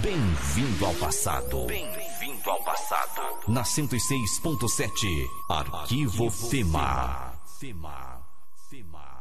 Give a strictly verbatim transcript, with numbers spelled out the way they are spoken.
Bem-vindo ao passado. Bem-vindo ao passado. Na cento e seis ponto sete, Arquivo Fema. Fema. Fema.